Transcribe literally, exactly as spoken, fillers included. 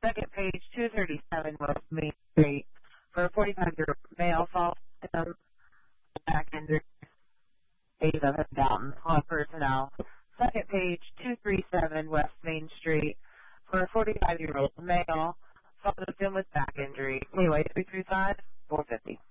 Second page, two thirty-seven West Main Street for a forty-five-year-old male, falls victim, back injury, days of Downton on personnel. Second page, two thirty-seven West Main Street for a forty-five-year-old male, falls victim with back injury. Anyway, three three five, four fifty.